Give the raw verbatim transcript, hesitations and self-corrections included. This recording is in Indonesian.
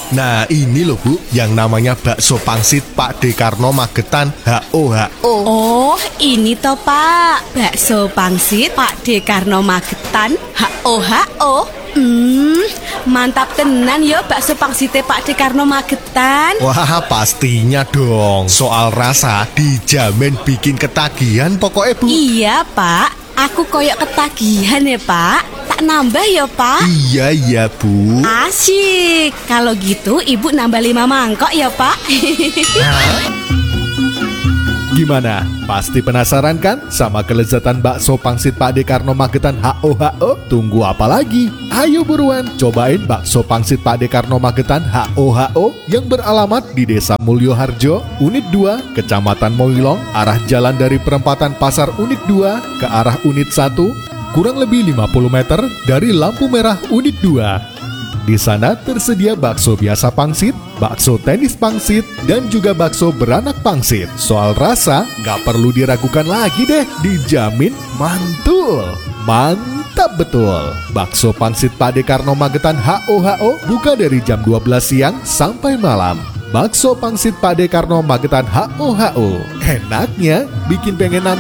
Nah ini loh Bu, yang namanya bakso pangsit Pak D. Karno Magetan H O H O. Oh, ini toh Pak, bakso pangsit Pak D. Karno Magetan H O H O. Hmm, mantap tenan yo bakso pangsite Pak D. Karno Magetan. Wah pastinya dong, soal rasa dijamin bikin ketagihan pokoknya Bu. Iya Pak, aku koyok ketagihan ya Pak. Tak nambah ya Pak. Iya iya Bu. Asyik, kalau gitu ibu nambah lima mangkok ya Pak. Gimana? Pasti penasaran kan sama kelezatan bakso pangsit Pak D. Karno Magetan H O H O? Tunggu apa lagi? Ayo buruan cobain bakso pangsit Pak D. Karno Magetan H O H O yang beralamat di Desa Mulyoharjo, Unit dua, Kecamatan Moilong, arah jalan dari perempatan Pasar Unit dua ke arah Unit satu, kurang lebih lima puluh meter dari lampu merah Unit dua. Di sana tersedia bakso biasa pangsit, bakso tenis pangsit, dan juga bakso beranak pangsit. Soal rasa, nggak perlu diragukan lagi deh, dijamin mantul. Mantap betul. Bakso pangsit Pak D. Karno Magetan H O H O buka dari jam dua belas siang sampai malam. Bakso pangsit Pak D. Karno Magetan H O H O. Enaknya bikin pengen nambah